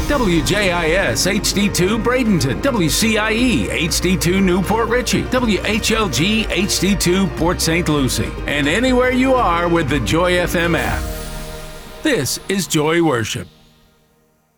WJIS HD2 Bradenton, WCIE HD2 Newport Richey, WHLG HD2 Port St. Lucie, and anywhere you are with the Joy FM app. This is Joy Worship.